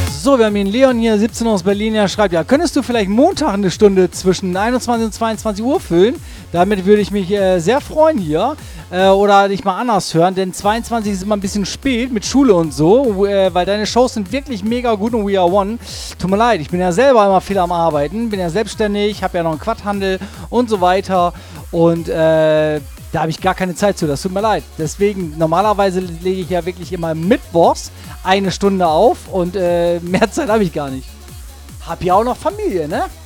So, wir haben ihn Leon hier, 17 aus Berlin, er schreibt, ja, könntest du vielleicht Montag eine Stunde zwischen 21 und 22 Uhr füllen? Damit würde ich mich sehr freuen hier. Oder dich mal anders hören, denn 22 ist immer ein bisschen spät mit Schule und so, weil deine Shows sind wirklich mega gut und We Are One. Tut mir leid, ich bin ja selber immer viel am Arbeiten, bin ja selbstständig, habe ja noch einen Quadhandel und so weiter und da habe ich gar keine Zeit zu, das tut mir leid. Deswegen, normalerweise lege ich ja wirklich immer mittwochs eine Stunde auf und mehr Zeit habe ich gar nicht. Hab ja auch noch Familie, ne?